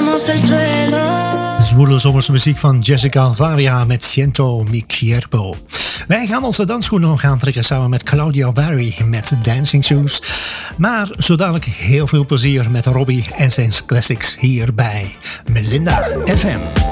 Zwoele zomerse muziek van Jessica Varia met Siento mi cuerpo. Wij gaan onze dansschoenen nog aantrekken samen met Claudia Barry met Dancing Shoes. Maar zo dadelijk heel veel plezier met Robbie en zijn classics hier bij Melinda FM.